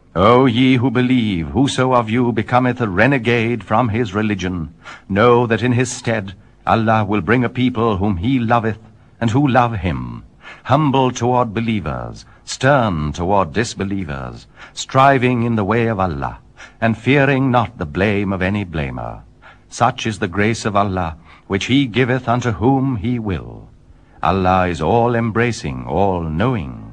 O ye who believe, whoso of you becometh a renegade from his religion, know that in his stead Allah will bring a people whom he loveth, and who love him, humble toward believers, stern toward disbelievers, striving in the way of Allah, and fearing not the blame of any blamer. Such is the grace of Allah, which he giveth unto whom he will. Allah is all-embracing, all-knowing.